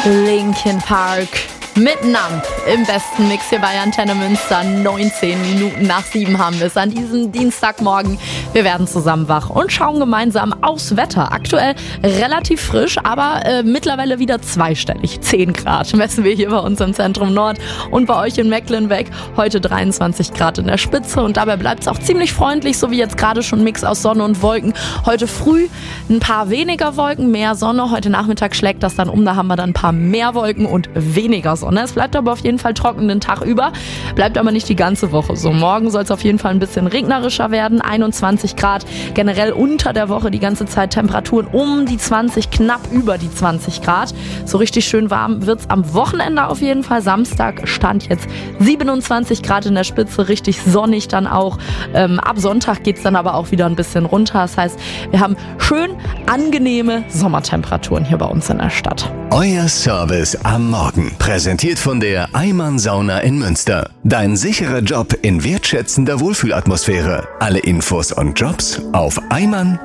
Linkin Park mit Numb im besten Mix hier bei Antenne Münster. 19 Minuten nach 7 haben wir es an diesem Dienstagmorgen. Wir werden zusammen wach und schauen gemeinsam aufs Wetter. Aktuell relativ frisch, aber mittlerweile wieder zweistellig. 10 Grad messen wir hier bei uns im Zentrum Nord und bei euch in Mecklenbeck. Heute 23 Grad in der Spitze und dabei bleibt es auch ziemlich freundlich, so wie jetzt gerade schon Mix aus Sonne und Wolken. Heute früh ein paar weniger Wolken, mehr Sonne. Heute Nachmittag schlägt das dann um, da haben wir dann ein paar mehr Wolken und weniger Sonne. Es bleibt aber auf jeden Fall trocken den Tag über, bleibt aber nicht die ganze Woche so. Morgen soll es auf jeden Fall ein bisschen regnerischer werden, 21 Grad, generell unter der Woche die ganze Zeit Temperaturen um die 20, knapp über die 20 Grad. So richtig schön warm wird es am Wochenende auf jeden Fall. Samstag stand jetzt 27 Grad in der Spitze, richtig sonnig dann auch. Ab Sonntag geht es dann aber auch wieder ein bisschen runter. Das heißt, wir haben schön angenehme Sommertemperaturen hier bei uns in der Stadt. Euer Service am Morgen, präsentiert von der Eimann Sauna in Münster. Dein sicherer Job in wertschätzender Wohlfühlatmosphäre. Alle Infos und Jobs auf eimann-sauna.de.